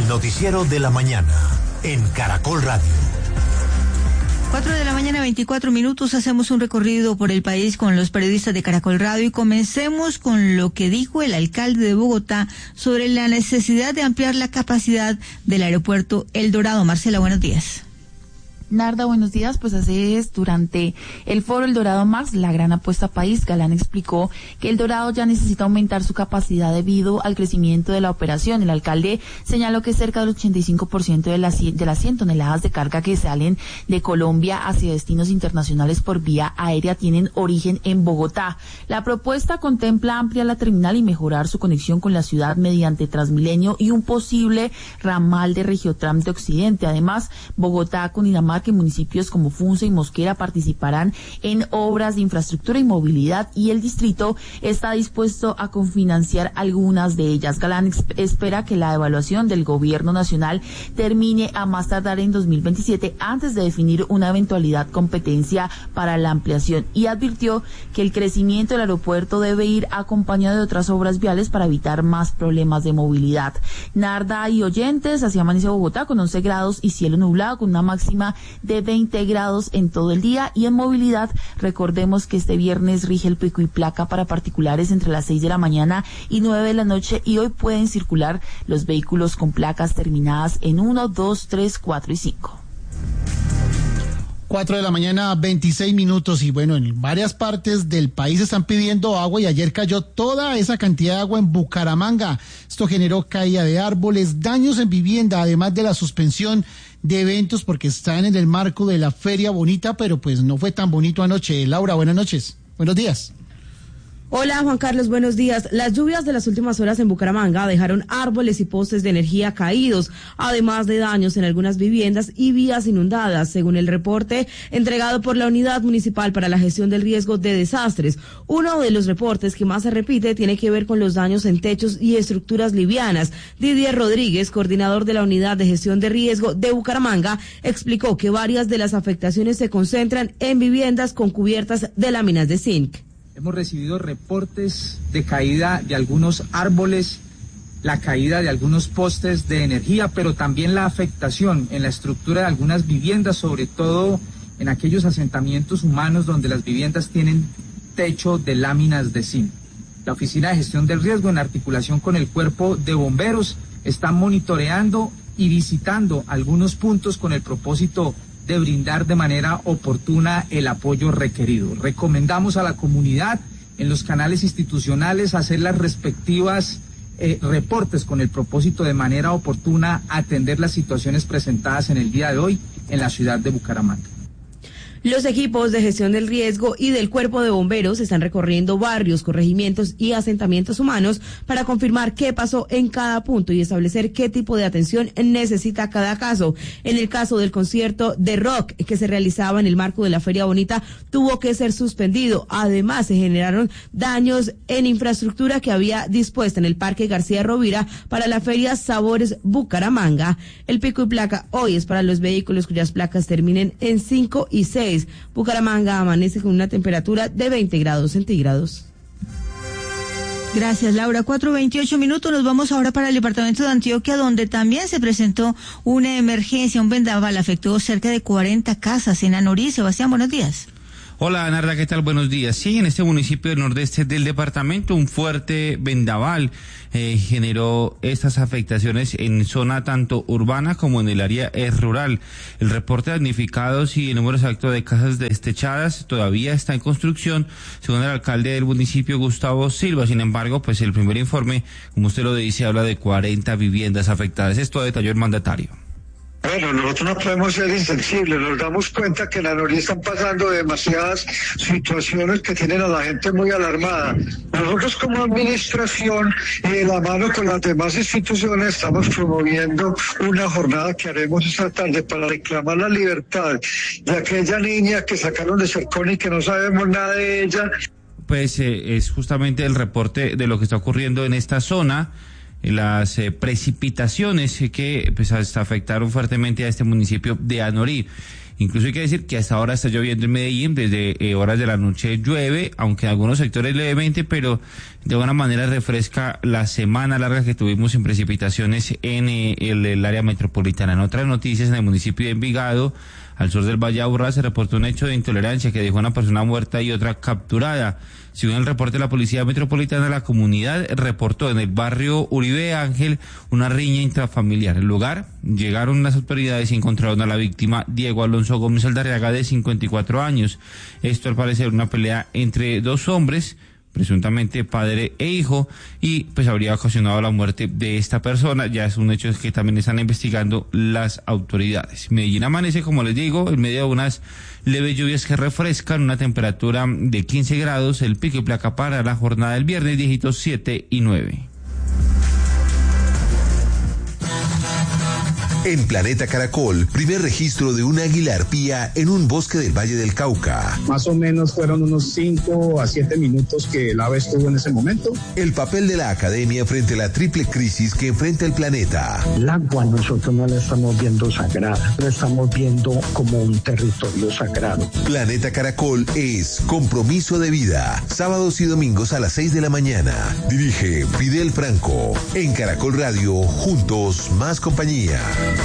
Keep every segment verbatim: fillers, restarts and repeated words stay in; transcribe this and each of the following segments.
El noticiero de la mañana en Caracol Radio. Cuatro de la mañana, veinticuatro minutos, hacemos un recorrido por el país con los periodistas de Caracol Radio y comencemos con lo que dijo el alcalde de Bogotá sobre la necesidad de ampliar la capacidad del aeropuerto El Dorado. Marcela, buenos días. Narda, buenos días. Pues así es, durante el foro El Dorado Max, la gran apuesta país, Galán explicó que El Dorado ya necesita aumentar su capacidad debido al crecimiento de la operación. El alcalde señaló que cerca del ochenta y cinco por ciento de las, de las cien toneladas de carga que salen de Colombia hacia destinos internacionales por vía aérea tienen origen en Bogotá. La propuesta contempla ampliar la terminal y mejorar su conexión con la ciudad mediante Transmilenio y un posible ramal de Regiotram de Occidente. Además, Bogotá, Cundinamarca que municipios como Funza y Mosquera participarán en obras de infraestructura y movilidad y el distrito está dispuesto a cofinanciar algunas de ellas. Galán espera que la evaluación del gobierno nacional termine a más tardar en dos mil veintisiete antes de definir una eventualidad competencia para la ampliación y advirtió que el crecimiento del aeropuerto debe ir acompañado de otras obras viales para evitar más problemas de movilidad. Narda y oyentes, así amanece Bogotá con once grados y cielo nublado con una máxima de veinte grados en todo el día. Y en movilidad, recordemos que este viernes rige el pico y placa para particulares entre las seis de la mañana y nueve de la noche y hoy pueden circular los vehículos con placas terminadas en uno, dos, tres, cuatro y cinco. Cuatro de la mañana, veintiséis minutos, y bueno, en varias partes del país están pidiendo agua y ayer cayó toda esa cantidad de agua en Bucaramanga. Esto generó caída de árboles, daños en vivienda, además de la suspensión de eventos porque están en el marco de la Feria Bonita, pero pues no fue tan bonito anoche. Laura, buenas noches, buenos días. Hola Juan Carlos, buenos días. Las lluvias de las últimas horas en Bucaramanga dejaron árboles y postes de energía caídos, además de daños en algunas viviendas y vías inundadas, según el reporte entregado por la Unidad Municipal para la Gestión del Riesgo de Desastres. Uno de los reportes que más se repite tiene que ver con los daños en techos y estructuras livianas. Didier Rodríguez, coordinador de la Unidad de Gestión de Riesgo de Bucaramanga, explicó que varias de las afectaciones se concentran en viviendas con cubiertas de láminas de zinc. Hemos recibido reportes de caída de algunos árboles, la caída de algunos postes de energía, pero también la afectación en la estructura de algunas viviendas, sobre todo en aquellos asentamientos humanos donde las viviendas tienen techo de láminas de zinc. La Oficina de Gestión del Riesgo, en articulación con el Cuerpo de Bomberos, está monitoreando y visitando algunos puntos con el propósito de brindar de manera oportuna el apoyo requerido. Recomendamos a la comunidad en los canales institucionales hacer las respectivas eh, reportes con el propósito de manera oportuna atender las situaciones presentadas en el día de hoy en la ciudad de Bucaramanga. Los equipos de gestión del riesgo y del Cuerpo de Bomberos están recorriendo barrios, corregimientos y asentamientos humanos para confirmar qué pasó en cada punto y establecer qué tipo de atención necesita cada caso. En el caso del concierto de rock que se realizaba en el marco de la Feria Bonita, tuvo que ser suspendido. Además, se generaron daños en infraestructura que había dispuesta en el Parque García Rovira para la Feria Sabores Bucaramanga. El pico y placa hoy es para los vehículos cuyas placas terminen en cinco y seis. Bucaramanga amanece con una temperatura de veinte grados centígrados. Gracias, Laura. cuatro veintiocho minutos. Nos vamos ahora para el departamento de Antioquia, donde también se presentó una emergencia. Un vendaval afectó cerca de cuarenta casas en Anorí. Sebastián, buenos días. Hola, Narda, ¿qué tal? Buenos días. Sí, en este municipio del nordeste del departamento, un fuerte vendaval eh, generó estas afectaciones en zona tanto urbana como en el área eh, rural. El reporte de damnificados y el número exacto de casas destechadas todavía está en construcción, según el alcalde del municipio, Gustavo Silva. Sin embargo, pues el primer informe, como usted lo dice, habla de cuarenta viviendas afectadas. Esto detalló el mandatario. Bueno, nosotros no podemos ser insensibles, nos damos cuenta que en la Noria están pasando demasiadas situaciones que tienen a la gente muy alarmada. Nosotros como administración y de la mano con las demás instituciones estamos promoviendo una jornada que haremos esta tarde para reclamar la libertad de aquella niña que sacaron de Cercón y que no sabemos nada de ella. Pues eh, es justamente el reporte de lo que está ocurriendo en esta zona. Las eh, precipitaciones que pues hasta afectaron fuertemente a este municipio de Anorí. Incluso hay que decir que hasta ahora está lloviendo en Medellín, desde eh, horas de la noche llueve, aunque en algunos sectores levemente, pero de alguna manera refresca la semana larga que tuvimos en precipitaciones en eh, el, el área metropolitana. En otras noticias, en el municipio de Envigado, al sur del Valle Aburrá, se reportó un hecho de intolerancia que dejó una persona muerta y otra capturada. Según el reporte de la Policía Metropolitana, la comunidad reportó en el barrio Uribe Ángel una riña intrafamiliar. En el lugar llegaron las autoridades y encontraron a la víctima, Diego Alonso Gómez Aldarriaga, de cincuenta y cuatro años. Esto al parecer una pelea entre dos hombres, presuntamente padre e hijo, y pues habría ocasionado la muerte de esta persona. Ya es un hecho que también están investigando las autoridades. Medellín amanece, como les digo, en medio de unas leves lluvias que refrescan, una temperatura de quince grados, el pico y placa para la jornada del viernes, dígitos siete y nueve. En Planeta Caracol, primer registro de un águila arpía en un bosque del Valle del Cauca. Más o menos fueron unos cinco a siete minutos que el ave estuvo en ese momento. El papel de la academia frente a la triple crisis que enfrenta el planeta. El agua nosotros no la estamos viendo sagrada, la estamos viendo como un territorio sagrado. Planeta Caracol es compromiso de vida. Sábados y domingos a las seis de la mañana. Dirige Fidel Franco. En Caracol Radio, juntos más compañía.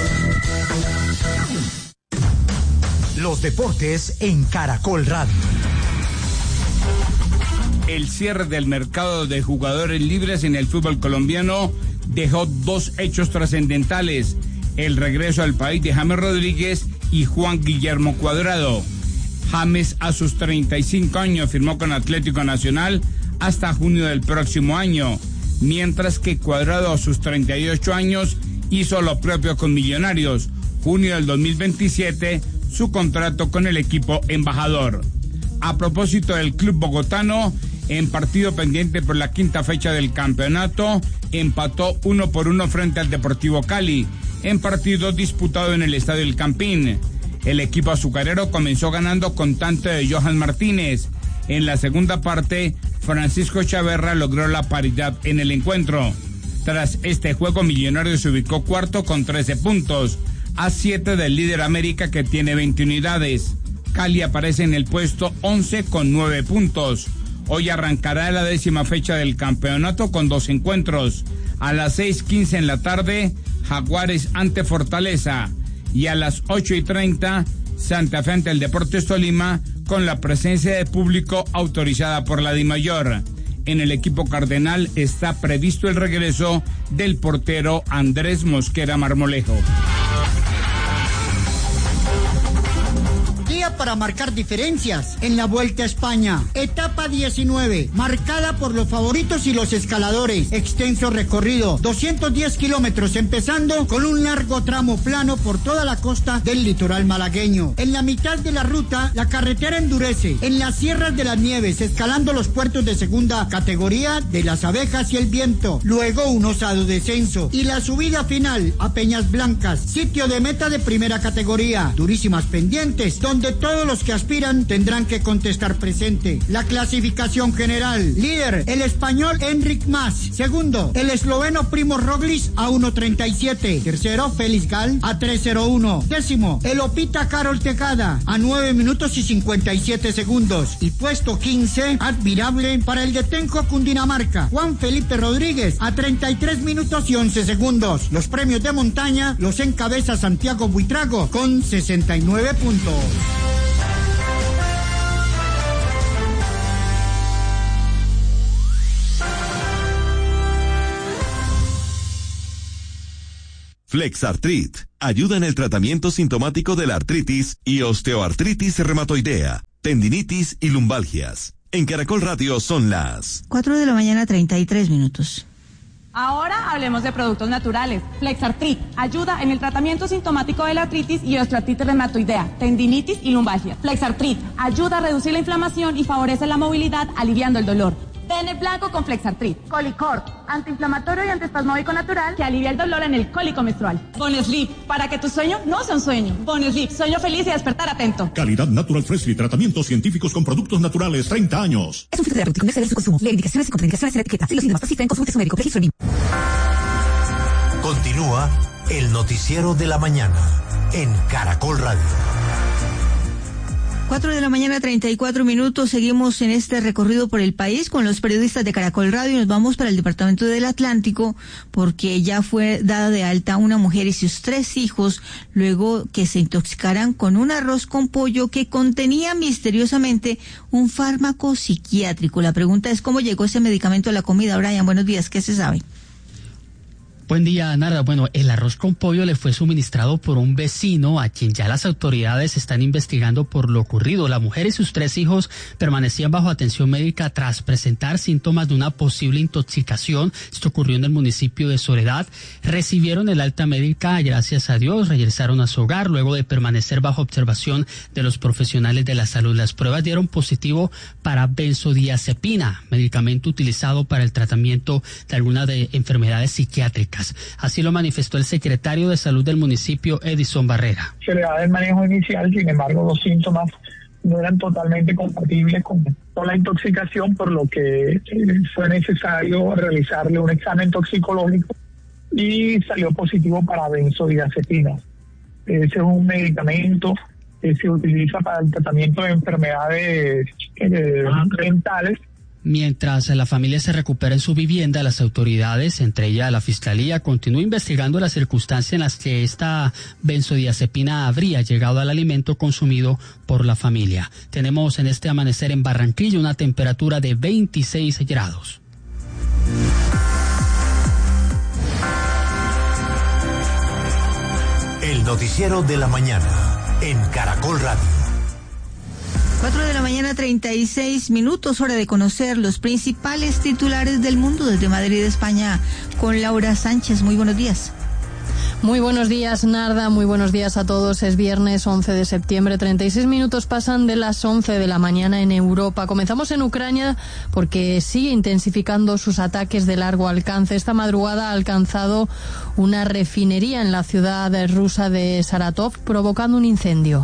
Los deportes en Caracol Radio. El cierre del mercado de jugadores libres en el fútbol colombiano dejó dos hechos trascendentales: el regreso al país de James Rodríguez y Juan Guillermo Cuadrado. James, a sus treinta y cinco años, firmó con Atlético Nacional hasta junio del próximo año, mientras que Cuadrado, a sus treinta y ocho años, hizo lo propio con Millonarios. Junio del dos mil veintisiete, su contrato con el equipo embajador. A propósito del club bogotano, en partido pendiente por la quinta fecha del campeonato, empató uno por uno frente al Deportivo Cali, en partido disputado en el Estadio El Campín. El equipo azucarero comenzó ganando con tanto de Johan Martínez. En la segunda parte, Francisco Chaverra logró la paridad en el encuentro. Tras este juego, Millonarios se ubicó cuarto con trece puntos, a siete del líder América, que tiene veinte unidades. Cali aparece en el puesto once con nueve puntos. Hoy arrancará la décima fecha del campeonato con dos encuentros. A las seis quince en la tarde, Jaguares ante Fortaleza. Y a las ocho y treinta, Santa Fe ante el Deportes Tolima, con la presencia de público autorizada por la DIMAYOR. En el equipo cardenal está previsto el regreso del portero Andrés Mosquera Marmolejo. Día para marcar diferencias en la Vuelta a España. Etapa diecinueve, marcada por los favoritos y los escaladores. Extenso recorrido, doscientos diez kilómetros, empezando con un largo tramo plano por toda la costa del litoral malagueño. En la mitad de la ruta, la carretera endurece en las Sierras de las Nieves, escalando los puertos de segunda categoría de Las Abejas y El Viento. Luego un osado descenso y la subida final a Peñas Blancas, sitio de meta de primera categoría. Durísimas pendientes, donde todos los que aspiran tendrán que contestar presente. La clasificación general: líder, el español Enric Mas. Segundo, el esloveno Primo Roglic a uno treinta y siete. Tercero, Félix Gal a tres cero uno. Décimo, el Opita Carol Tejada a nueve minutos y cincuenta y siete segundos. Y puesto quince, admirable para el de Tenjo, Cundinamarca, Juan Felipe Rodríguez a treinta y tres minutos y once segundos. Los premios de montaña los encabeza Santiago Buitrago con sesenta y nueve puntos. Flexartrit ayuda en el tratamiento sintomático de la artritis y osteoartritis reumatoidea, tendinitis y lumbalgias. En Caracol Radio son las cuatro de la mañana, treinta y tres minutos. Ahora hablemos de productos naturales. Flexartrit ayuda en el tratamiento sintomático de la artritis y osteoartritis reumatoidea, tendinitis y lumbalgia. Flexartrit ayuda a reducir la inflamación y favorece la movilidad, aliviando el dolor. Ten blanco con Flexartrit. Colicort, antiinflamatorio y antiespasmódico natural que alivia el dolor en el cólico menstrual. Bonesleep, para que tu sueño no sea un sueño. Bonesleep, sueño feliz y despertar atento. Calidad Natural Freshly, tratamientos científicos con productos naturales, treinta años. Es un filtro de artículo de su consumo. Lee indicaciones y contraindicaciones en la etiqueta. Si los síntomas persisten, consulte a su médico. Registro en Continúa el noticiero de la mañana en Caracol Radio. Cuatro de la mañana, treinta y cuatro minutos. Seguimos en este recorrido por el país con los periodistas de Caracol Radio. Nos vamos para el departamento del Atlántico porque ya fue dada de alta una mujer y sus tres hijos luego que se intoxicaran con un arroz con pollo que contenía misteriosamente un fármaco psiquiátrico. La pregunta es cómo llegó ese medicamento a la comida. Brian, buenos días. ¿Qué se sabe? Buen día, Narda. Bueno, el arroz con pollo le fue suministrado por un vecino a quien ya las autoridades están investigando por lo ocurrido. La mujer y sus tres hijos permanecían bajo atención médica tras presentar síntomas de una posible intoxicación. Esto ocurrió en el municipio de Soledad. Recibieron el alta médica, gracias a Dios, regresaron a su hogar luego de permanecer bajo observación de los profesionales de la salud. Las pruebas dieron positivo para benzodiazepina, medicamento utilizado para el tratamiento de algunas de enfermedades psiquiátricas. Así lo manifestó el secretario de Salud del municipio, Edison Barrera. Se le da el manejo inicial, sin embargo los síntomas no eran totalmente compatibles con, con la intoxicación, por lo que eh, fue necesario realizarle un examen toxicológico y salió positivo para benzodiazepina. Ese es un medicamento que se utiliza para el tratamiento de enfermedades eh, mentales. Mientras la familia se recupera en su vivienda, las autoridades, entre ellas la Fiscalía, continúan investigando las circunstancias en las que esta benzodiazepina habría llegado al alimento consumido por la familia. Tenemos en este amanecer en Barranquilla una temperatura de veintiséis grados. El noticiero de la mañana en Caracol Radio. Cuatro de la mañana, treinta y seis minutos, hora de conocer los principales titulares del mundo desde Madrid, España, con Laura Sánchez. Muy buenos días. Muy buenos días, Narda, muy buenos días a todos. Es viernes once de septiembre, treinta y seis minutos pasan de las once de la mañana en Europa. Comenzamos en Ucrania porque sigue intensificando sus ataques de largo alcance. Esta madrugada ha alcanzado una refinería en la ciudad rusa de Saratov, provocando un incendio.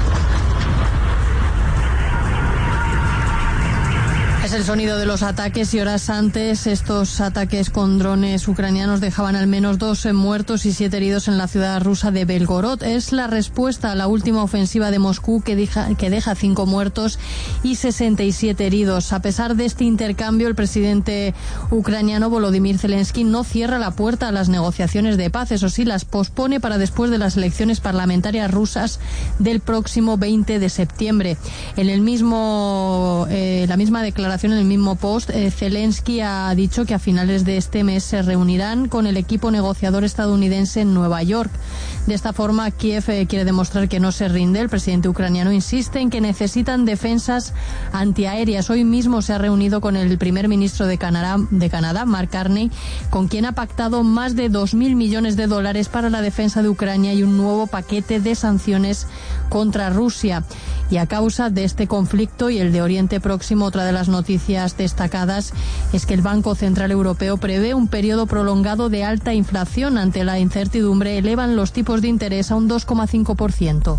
Es el sonido de los ataques y horas antes estos ataques con drones ucranianos dejaban al menos dos muertos y siete heridos en la ciudad rusa de Belgorod. Es la respuesta a la última ofensiva de Moscú que deja, que deja cinco muertos y sesenta y siete heridos. A pesar de este intercambio, el presidente ucraniano Volodymyr Zelensky no cierra la puerta a las negociaciones de paz. Eso sí, las pospone para después de las elecciones parlamentarias rusas del próximo veinte de septiembre. En el mismo, eh, la misma declaración en el mismo post, eh, Zelensky ha dicho que a finales de este mes se reunirán con el equipo negociador estadounidense en Nueva York. De esta forma, Kiev eh, quiere demostrar que no se rinde. El presidente ucraniano insiste en que necesitan defensas antiaéreas. Hoy mismo se ha reunido con el primer ministro de Canadá, de Canadá, Mark Carney, con quien ha pactado más de dos mil millones de dólares para la defensa de Ucrania y un nuevo paquete de sanciones contra Rusia. Y a causa de este conflicto y el de Oriente Próximo, otra de las noticias destacadas es que el Banco Central Europeo prevé un periodo prolongado de alta inflación. Ante la incertidumbre, elevan los tipos de interés a un dos coma cinco por ciento.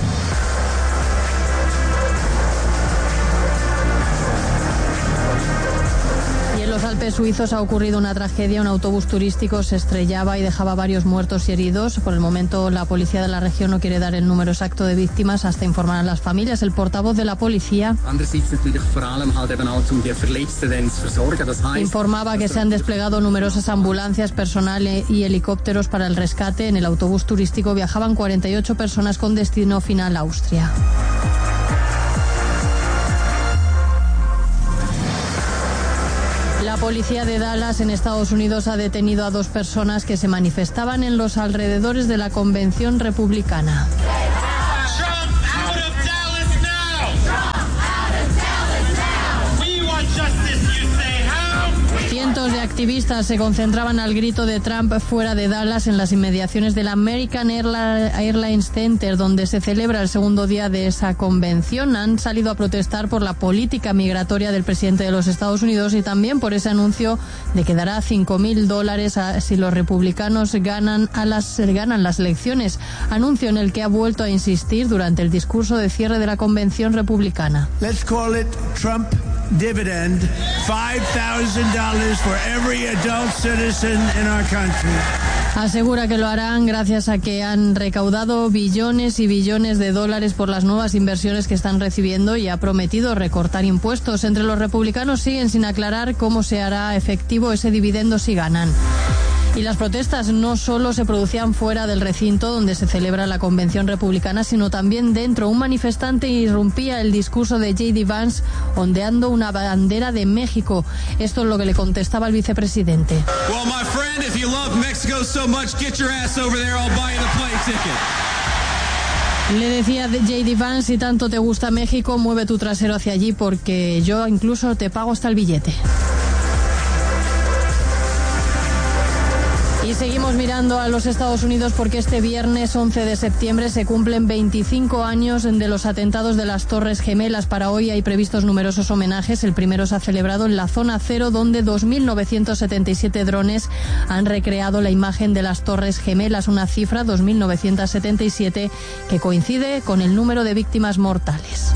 En los Alpes suizos ha ocurrido una tragedia. Un autobús turístico se estrellaba y dejaba varios muertos y heridos. Por el momento, la policía de la región no quiere dar el número exacto de víctimas hasta informar a las familias. El portavoz de la policía informaba que se han desplegado numerosas ambulancias, personal y helicópteros para el rescate. En el autobús turístico viajaban cuarenta y ocho personas con destino final a Austria. La policía de Dallas en Estados Unidos ha detenido a dos personas que se manifestaban en los alrededores de la convención republicana. Cientos de activistas se concentraban al grito de Trump fuera de Dallas en las inmediaciones del American Airlines Center, donde se celebra el segundo día de esa convención. Han salido a protestar por la política migratoria del presidente de los Estados Unidos y también por ese anuncio de que dará cinco mil dólares a, si los republicanos ganan, a las, ganan las elecciones. Anuncio en el que ha vuelto a insistir durante el discurso de cierre de la convención republicana. Let's call it Trump dividend, five thousand dollars for every adult citizen in our country. Asegura que lo harán gracias a que han recaudado billones y billones de dólares por las nuevas inversiones que están recibiendo y ha prometido recortar impuestos. Entre los republicanos siguen sin aclarar cómo se hará efectivo ese dividendo si ganan. Y las protestas no solo se producían fuera del recinto donde se celebra la convención republicana, sino también dentro. Un manifestante irrumpía el discurso de J D Vance ondeando una bandera de México. Esto es lo que le contestaba el vicepresidente. Well, my friend, if you love Mexico so much, get your ass over there, I'll buy you the plane ticket. Le decía J D Vance, si tanto te gusta México, mueve tu trasero hacia allí porque yo incluso te pago hasta el billete. Y seguimos mirando a los Estados Unidos porque este viernes once de septiembre se cumplen veinticinco años de los atentados de las Torres Gemelas. Para hoy hay previstos numerosos homenajes. El primero se ha celebrado en la zona cero, donde dos mil novecientos setenta y siete drones han recreado la imagen de las Torres Gemelas, una cifra, dos mil novecientos setenta y siete, que coincide con el número de víctimas mortales.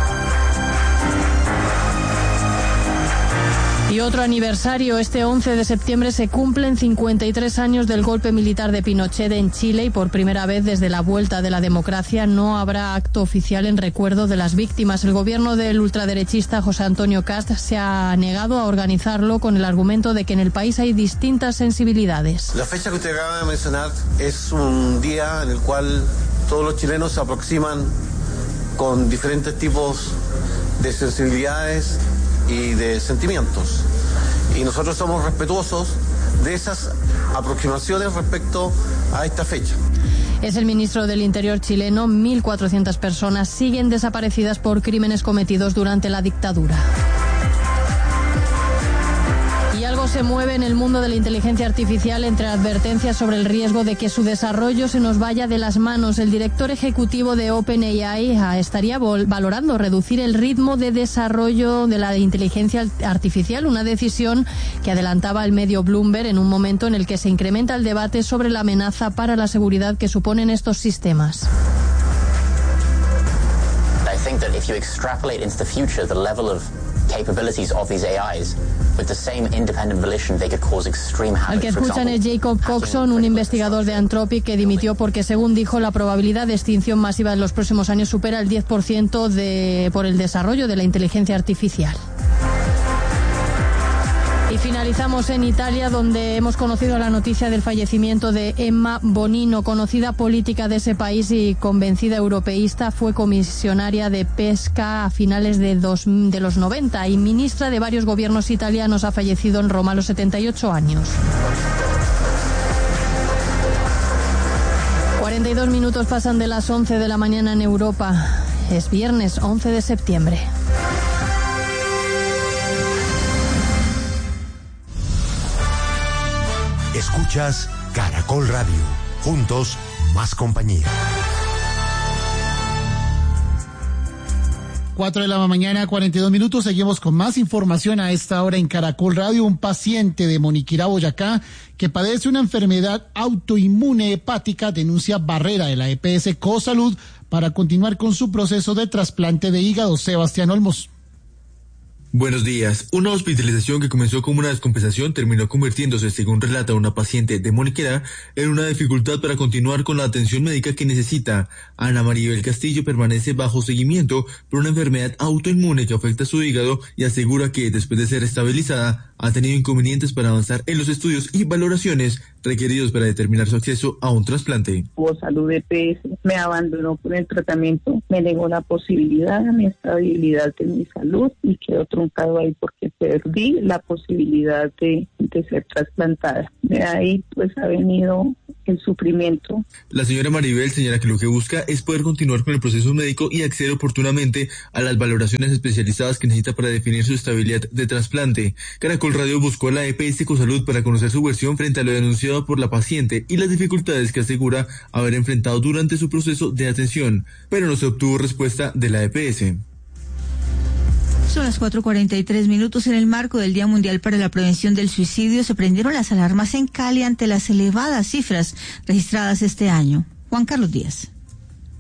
Y otro aniversario, este once de septiembre se cumplen cincuenta y tres años del golpe militar de Pinochet en Chile y por primera vez desde la vuelta de la democracia no habrá acto oficial en recuerdo de las víctimas. El gobierno del ultraderechista José Antonio Kast se ha negado a organizarlo con el argumento de que en el país hay distintas sensibilidades. La fecha que usted acaba de mencionar es un día en el cual todos los chilenos se aproximan con diferentes tipos de sensibilidades y de sentimientos, y nosotros somos respetuosos de esas aproximaciones respecto a esta fecha. Es el ministro del Interior chileno. mil cuatrocientas personas siguen desaparecidas por crímenes cometidos durante la dictadura. Y algo se mueve en el mundo de la inteligencia artificial, entre advertencias sobre el riesgo de que su desarrollo se nos vaya de las manos. El director ejecutivo de OpenAI estaría valorando reducir el ritmo de desarrollo de la inteligencia artificial, una decisión que adelantaba el medio Bloomberg en un momento en el que se incrementa el debate sobre la amenaza para la seguridad que suponen estos sistemas. I think that if you extrapolate into the future the level of capabilities of these A Is with the same independent volition, they could cause extreme havoc. Al que escuchan es Jacob Coxon, un investigador de Anthropic que dimitió porque, según dijo, la probabilidad de extinción masiva en los próximos años supera el diez por ciento de, por el desarrollo de la inteligencia artificial. Y finalizamos en Italia, donde hemos conocido la noticia del fallecimiento de Emma Bonino, conocida política de ese país y convencida europeísta. Fue comisionaria de pesca a finales de, dos, de los noventa y ministra de varios gobiernos italianos. Ha fallecido en Roma a los setenta y ocho años. cuarenta y dos minutos pasan de las once de la mañana en Europa. Es viernes once de septiembre. Escuchas Caracol Radio. Juntos, más compañía. Cuatro de la mañana, cuarenta y dos minutos. Seguimos con más información a esta hora en Caracol Radio. Un paciente de Moniquirá, Boyacá, que padece una enfermedad autoinmune hepática, denuncia barrera de la E P S Cosalud para continuar con su proceso de trasplante de hígado. Sebastián Olmos. Buenos días. Una hospitalización que comenzó como una descompensación terminó convirtiéndose, según relata una paciente de Moniquirá, en una dificultad para continuar con la atención médica que necesita. Ana Maribel Castillo permanece bajo seguimiento por una enfermedad autoinmune que afecta su hígado y asegura que, después de ser estabilizada, ha tenido inconvenientes para avanzar en los estudios y valoraciones requeridos para determinar su acceso a un trasplante. Cosalud E P S me abandonó con el tratamiento, me negó la posibilidad, mi estabilidad de mi salud y quedó truncado ahí porque perdí la posibilidad de, de ser trasplantada. De ahí pues ha venido el sufrimiento. La señora Maribel señala que lo que busca es poder continuar con el proceso médico y acceder oportunamente a las valoraciones especializadas que necesita para definir su estabilidad de trasplante. Caracol Radio buscó a la E P S Cosalud para conocer su versión frente a lo denunciado por la paciente y las dificultades que asegura haber enfrentado durante su proceso de atención, pero no se obtuvo respuesta de la E P S. Son las cuatro cuarenta y tres minutos. En el marco del Día Mundial para la Prevención del Suicidio se prendieron las alarmas en Cali ante las elevadas cifras registradas este año. Juan Carlos Díaz.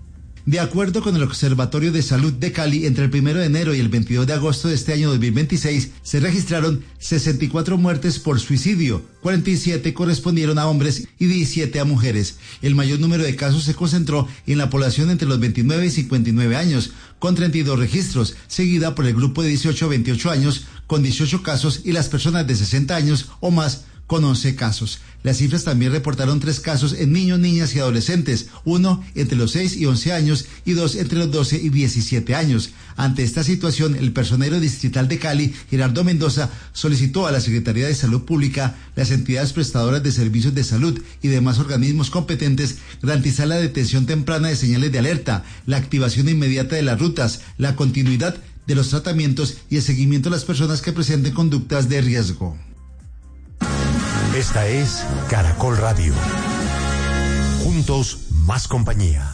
De acuerdo con el Observatorio de Salud de Cali, entre el primero de enero y el veintidós de agosto de este año dos mil veintiséis se registraron sesenta y cuatro muertes por suicidio, cuarenta y siete correspondieron a hombres y diecisiete a mujeres. El mayor número de casos se concentró en la población entre los veintinueve y cincuenta y nueve años, con treinta y dos registros, seguida por el grupo de dieciocho a veintiocho años, con dieciocho casos, y las personas de sesenta años o más, con once casos. Las cifras también reportaron tres casos en niños, niñas y adolescentes, uno entre los seis y once años y dos entre los doce y diecisiete años. Ante esta situación, el personero distrital de Cali, Gerardo Mendoza, solicitó a la Secretaría de Salud Pública, las entidades prestadoras de servicios de salud y demás organismos competentes garantizar la detección temprana de señales de alerta, la activación inmediata de las rutas, la continuidad de los tratamientos y el seguimiento a las personas que presenten conductas de riesgo. Esta es Caracol Radio. Juntos, más compañía.